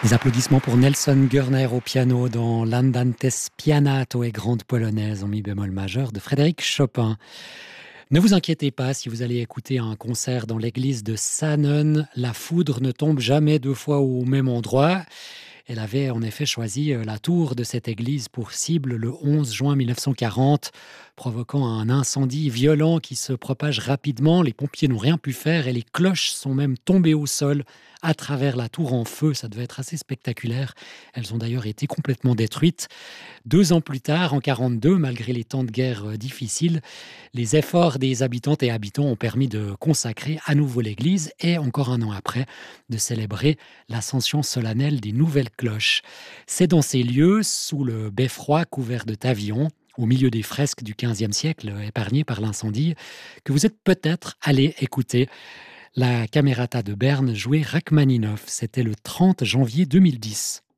Des applaudissements pour Nelson Gurner au piano dans l'Andante Spianato et grande polonaise en mi bémol majeur de Frédéric Chopin. Ne vous inquiétez pas, si vous allez écouter un concert dans l'église de Sanon, la foudre ne tombe jamais deux fois au même endroit. Elle avait en effet choisi la tour de cette église pour cible le 11 juin 1940, provoquant un incendie violent qui se propage rapidement. Les pompiers n'ont rien pu faire et les cloches sont même tombées au sol à travers la tour en feu. Ça devait être assez spectaculaire. Elles ont d'ailleurs été complètement détruites. 2 ans plus tard, en 1942, malgré les temps de guerre difficiles, les efforts des habitantes et habitants ont permis de consacrer à nouveau l'église et, encore un an après, de célébrer l'ascension solennelle des nouvelles cloches. C'est dans ces lieux, sous le beffroi couvert de pavillons, au milieu des fresques du XVe siècle épargnées par l'incendie, que vous êtes peut-être allé écouter la Camerata de Berne jouer Rachmaninov. C'était le 30 janvier 2010.